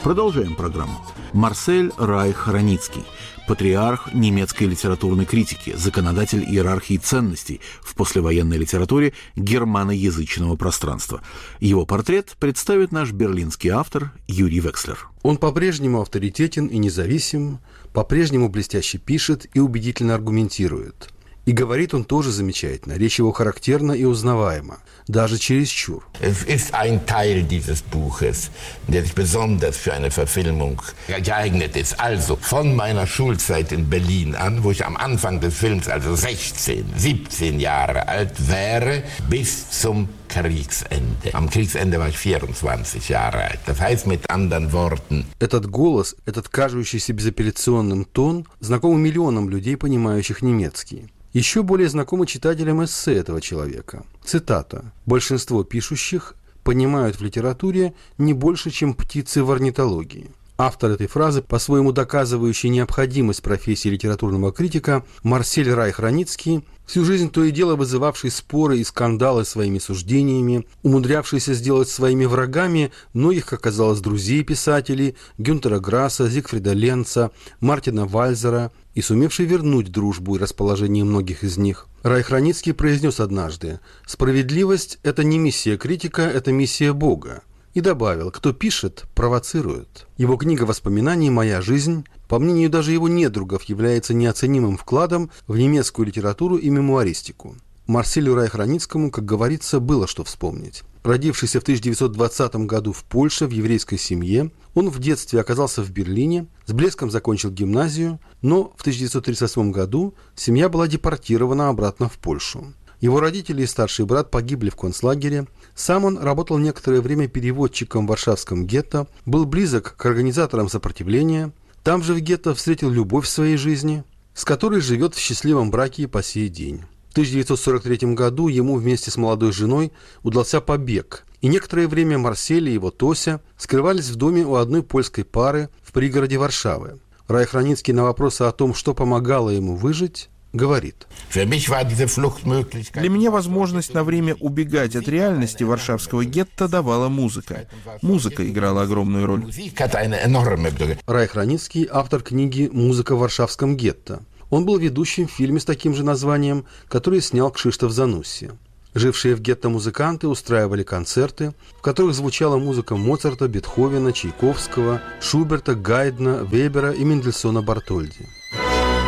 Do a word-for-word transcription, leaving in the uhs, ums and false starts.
Продолжаем программу. Марсель Райх-Раницкий, патриарх немецкой литературной критики, законодатель иерархии ценностей в послевоенной литературе германоязычного пространства. Его портрет представит наш берлинский автор Юрий Векслер. Он по-прежнему авторитетен и независим, по-прежнему блестяще пишет и убедительно аргументирует. И говорит он тоже замечательно, речь его характерна и узнаваема, даже чересчур. Es ist ein Teil dieses Buches, der sich besonders für eine Verfilmung geeignet ist. Also von meiner Schulzeit in Berlin an, wo ich am Anfang des Films also sechzehn, siebzehn Jahre alt wäre, bis zum Kriegsende. Am Kriegsende war ich vierundzwanzig Jahre alt. Das heißt mit anderen Worten. Этот голос, этот кажущийся безапелляционным тон знакомы миллионам людей, понимающих немецкий. Еще более знакомы читателям эссе этого человека. Цитата. «Большинство пишущих понимают в литературе не больше, чем птицы в орнитологии». Автор этой фразы, по-своему доказывающий необходимость профессии литературного критика, Марсель Райх-Раницкий, всю жизнь то и дело вызывавший споры и скандалы своими суждениями, умудрявшийся сделать своими врагами многих, как казалось, друзей писателей Гюнтера Грасса, Зигфрида Ленца, Мартина Вальзера и сумевший вернуть дружбу и расположение многих из них. Райх-Раницкий произнес однажды: «Справедливость – это не миссия критика, это миссия Бога». И добавил: кто пишет, провоцирует. Его книга воспоминаний «Моя жизнь», по мнению даже его недругов, является неоценимым вкладом в немецкую литературу и мемуаристику. Марселю Райх-Раницкому, как говорится, было что вспомнить. Родившийся в тысяча девятьсот двадцатом году в Польше в еврейской семье, он в детстве оказался в Берлине, с блеском закончил гимназию, но в тысяча девятьсот тридцать восьмом году семья была депортирована обратно в Польшу. Его родители и старший брат погибли в концлагере. Сам он работал некоторое время переводчиком в Варшавском гетто, был близок к организаторам сопротивления. Там же в гетто встретил любовь в своей жизни, с которой живет в счастливом браке и по сей день. В тысяча девятьсот сорок третьем году ему вместе с молодой женой удался побег, и некоторое время Марсель и его Тося скрывались в доме у одной польской пары в пригороде Варшавы. Райх-Раницкий на вопросы о том, что помогало ему выжить, говорит: Для меня возможность на время убегать от реальности варшавского гетто давала музыка. Музыка играла огромную роль. Райх-Раницкий – автор книги «Музыка в варшавском гетто». Он был ведущим в фильме с таким же названием, который снял Кшиштоф Занусси. Жившие в гетто музыканты устраивали концерты, в которых звучала музыка Моцарта, Бетховена, Чайковского, Шуберта, Гайдна, Вебера и Мендельсона Бартольди.